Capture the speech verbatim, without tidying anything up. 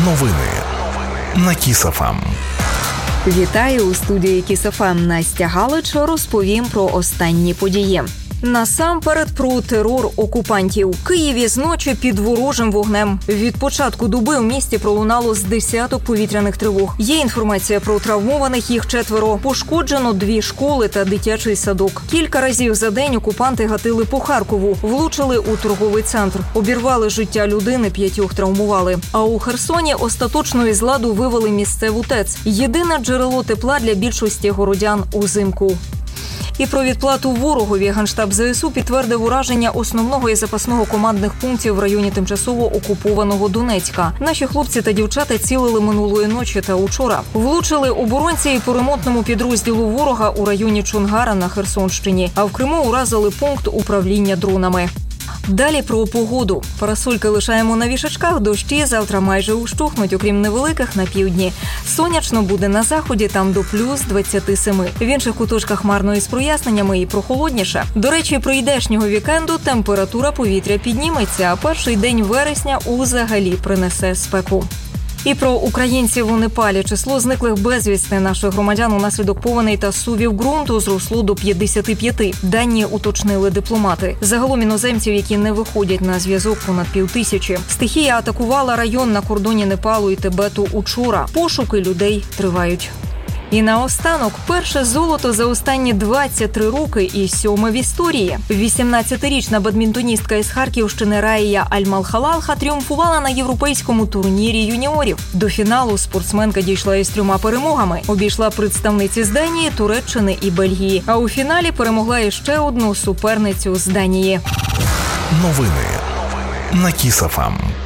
Новини на Кіс-ФМ. Вітаю у студії Кіс-ФМ. Настя Галич розповім про останні події. Насамперед про терор окупантів. В Києві зночі під ворожим вогнем. Від початку доби у місті пролунало з десяток повітряних тривог. Є інформація про травмованих, їх четверо. Пошкоджено дві школи та дитячий садок. Кілька разів за день окупанти гатили по Харкову, влучили у торговий центр. Обірвали життя людини, п'ятьох травмували. А у Херсоні остаточно із ладу вивели місцеву ТЕЦ. Єдине джерело тепла для більшості городян узимку. І про відплату ворогові. Генштаб ЗСУ підтвердив ураження основного і запасного командних пунктів в районі тимчасово окупованого Донецька. Наші хлопці та дівчата цілили минулої ночі та учора. Влучили оборонці і по ремонтному підрозділу ворога у районі Чонгара на Херсонщині. А в Криму уразили пункт управління дронами. Далі про погоду. Парасольки лишаємо на вішачках, дощі завтра майже ущухнуть, окрім невеликих на півдні. Сонячно буде на заході, там до плюс двадцять сім. В інших куточках хмарно із проясненнями і прохолодніше. До речі, прийдешнього вікенду температура повітря підніметься, а перший день вересня узагалі принесе спеку. І про українців у Непалі. Число зниклих безвісти наших громадян унаслідок повеней та сувів ґрунту зросло до п'ятдесят п'ять. Дані уточнили дипломати. Загалом іноземців, які не виходять на зв'язок, понад півтисячі. Стихія атакувала район на кордоні Непалу і Тибету учора. Пошуки людей тривають. І наостанок, перше золото за останні двадцять три роки і сьоме в історії. вісімнадцятирічна бадмінтоністка із Харківщини Раїя Аль-Малхалалха тріумфувала на європейському турнірі юніорів. До фіналу спортсменка дійшла із трьома перемогами. Обійшла представниці з Данії, Туреччини і Бельгії. А у фіналі перемогла іще одну суперницю з Данії. Новини на Кіс-ФМ.